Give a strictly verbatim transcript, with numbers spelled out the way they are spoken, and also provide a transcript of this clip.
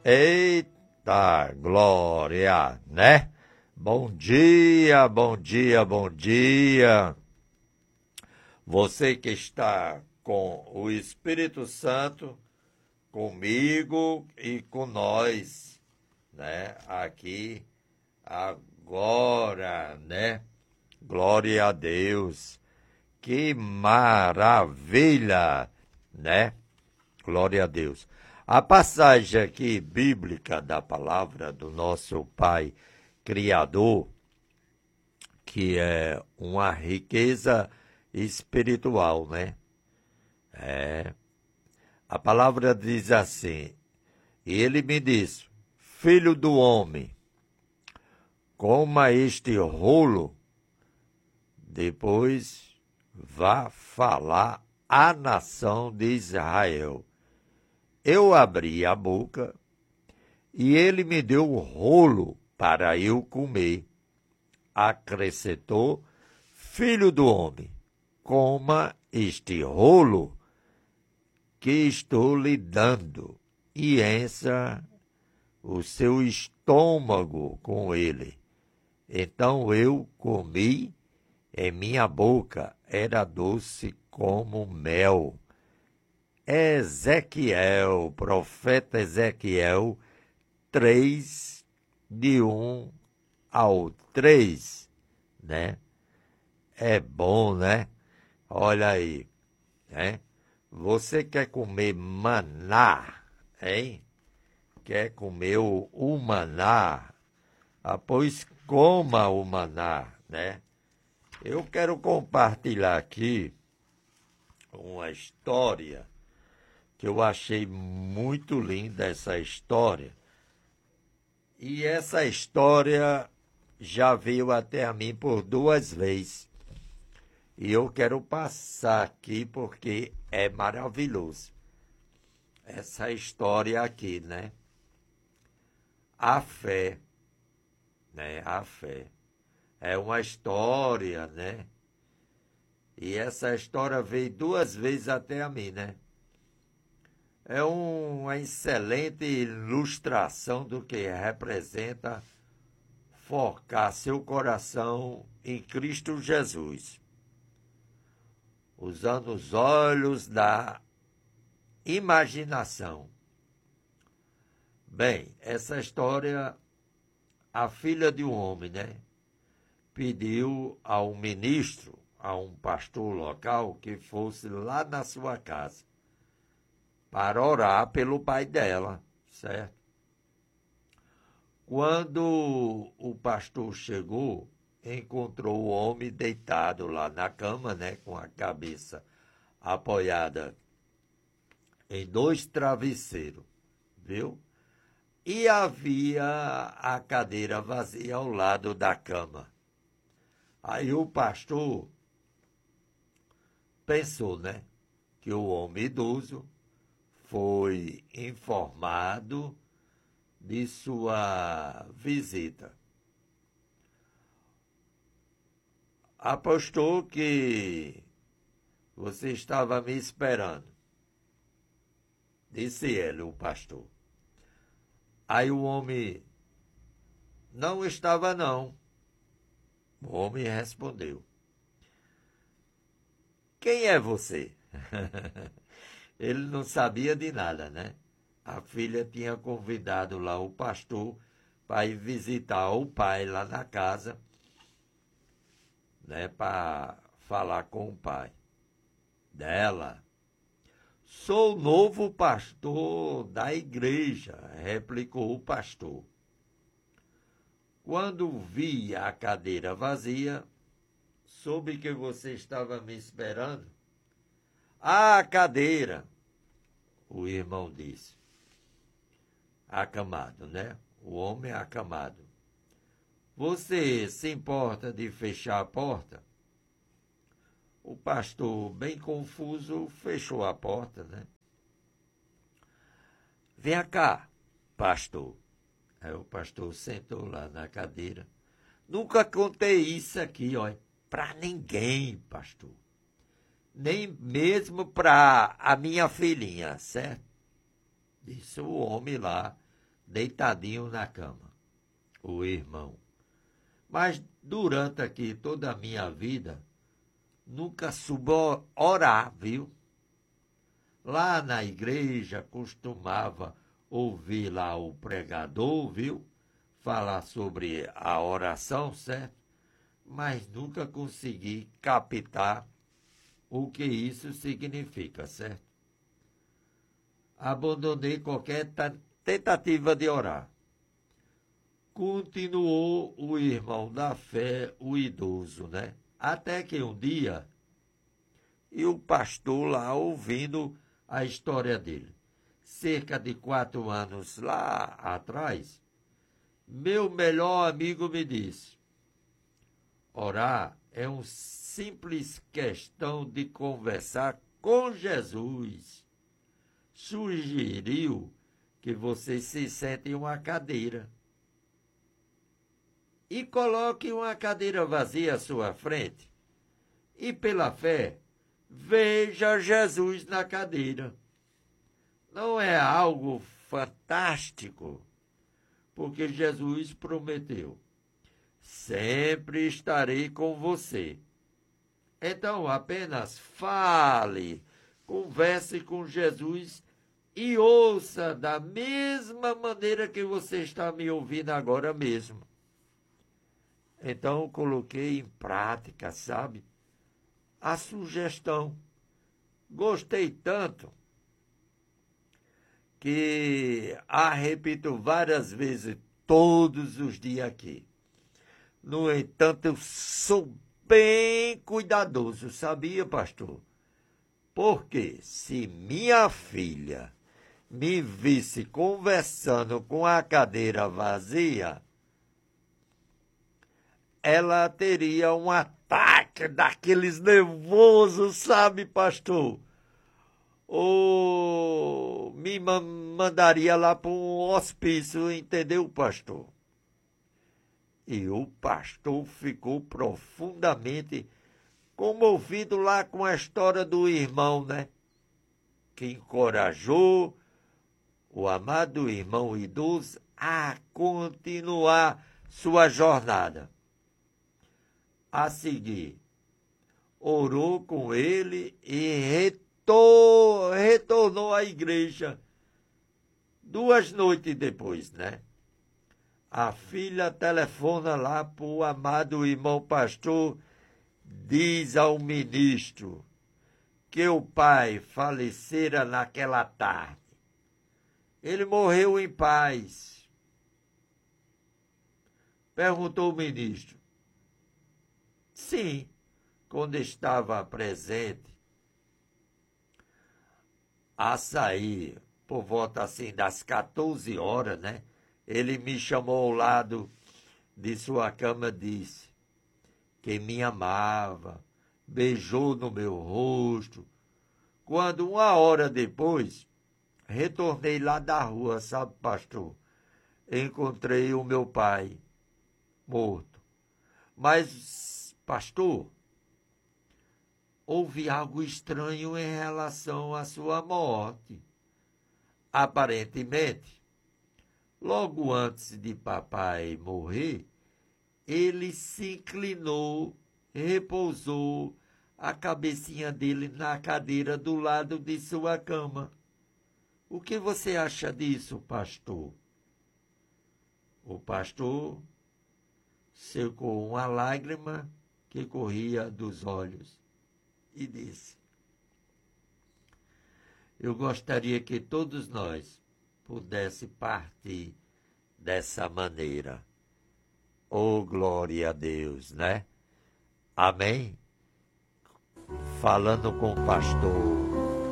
Eita, glória, né? Bom dia, bom dia, bom dia. Você que está com o Espírito Santo, comigo e com nós, né? Aqui, agora, né? Glória a Deus. Que maravilha, né? Glória a Deus. A passagem aqui bíblica da palavra do nosso Pai Criador, que é uma riqueza espiritual, né? É. A palavra diz assim: e ele me disse, filho do homem, coma este rolo, depois vá falar à nação de Israel. Eu abri a boca e ele me deu o rolo para eu comer. Acrescentou, filho do homem, coma este rolo que estou lhe dando e encha o seu estômago com ele. Então eu comi, em minha boca era doce como mel. Ezequiel, profeta Ezequiel, três, de um ao três, né? É bom, né? Olha aí, né? Você quer comer maná, hein? Quer comer o, o maná? Ah, pois coma o maná, né? Eu quero compartilhar aqui uma história que eu achei muito linda, essa história. E essa história já veio até a mim por duas vezes. E eu quero passar aqui porque é maravilhoso. Essa história aqui, né? A fé, né? A fé. É uma história, né? E essa história veio duas vezes até a mim, né? É uma excelente ilustração do que representa focar seu coração em Cristo Jesus, usando os olhos da imaginação. Bem, essa história, a filha de um homem, né, pediu a um ministro, a um pastor local, que fosse lá na sua casa para orar pelo pai dela, certo? Quando o pastor chegou, encontrou o homem deitado lá na cama, né, com a cabeça apoiada em dois travesseiros, viu? E havia a cadeira vazia ao lado da cama. Aí o pastor pensou, né, que o homem idoso foi informado de sua visita. Apostou que você estava me esperando, disse ele, o pastor. Aí o homem, não estava não. O homem respondeu, quem é você? Ele não sabia de nada, né? A filha tinha convidado lá o pastor para ir visitar o pai lá na casa, né, para falar com o pai dela. Sou o novo pastor da igreja, replicou o pastor. Quando vi a cadeira vazia, soube que você estava me esperando. Ah, a cadeira, o irmão disse. Acamado, né? O homem acamado. Você se importa de fechar a porta? O pastor, bem confuso, fechou a porta, né? Venha cá, pastor. Aí o pastor sentou lá na cadeira. Nunca contei isso aqui, ó, para ninguém, pastor. Nem mesmo para a minha filhinha, certo? Disse o homem lá, deitadinho na cama, o irmão. Mas durante aqui toda a minha vida, nunca soube orar, viu? Lá na igreja costumava ouvir lá o pregador, viu? Falar sobre a oração, certo? Mas nunca consegui captar o que isso significa, certo? Abandonei qualquer tentativa de orar. Continuou o irmão da fé, o idoso, né? Até que um dia, e o pastor lá ouvindo a história dele, cerca de quatro anos lá atrás, meu melhor amigo me disse: orar é uma simples questão de conversar com Jesus. Sugeriu que você se sente em uma cadeira e coloque uma cadeira vazia à sua frente e, pela fé, veja Jesus na cadeira. Não é algo fantástico? Porque Jesus prometeu: sempre estarei com você. Então, apenas fale, converse com Jesus e ouça da mesma maneira que você está me ouvindo agora mesmo. Então, eu coloquei em prática, sabe, a sugestão. Gostei tanto que a repito várias vezes, todos os dias aqui. No entanto, eu sou bem cuidadoso, sabia, pastor? Porque se minha filha me visse conversando com a cadeira vazia, ela teria um ataque daqueles nervosos, sabe, pastor? Ou me mandaria lá para um hospício, entendeu, pastor? E o pastor ficou profundamente comovido lá com a história do irmão, né? Que encorajou o amado irmão idoso a continuar sua jornada. A seguir, orou com ele e retor- retornou à igreja duas noites depois, né? A filha telefona lá para o amado irmão pastor, diz ao ministro que o pai falecera naquela tarde. Ele morreu em paz. Perguntou o ministro. Sim, quando estava presente, a sair, por volta assim das quatorze horas, né? Ele me chamou ao lado de sua cama e disse que me amava, beijou no meu rosto. Quando uma hora depois, retornei lá da rua, sabe, pastor? Encontrei o meu pai morto. Mas, pastor, houve algo estranho em relação à sua morte. Aparentemente, logo antes de papai morrer, ele se inclinou, repousou a cabecinha dele na cadeira do lado de sua cama. O que você acha disso, pastor? O pastor secou uma lágrima que corria dos olhos e disse: eu gostaria que todos nós pudesse partir dessa maneira. Oh, glória a Deus, né? Amém? Falando com o pastor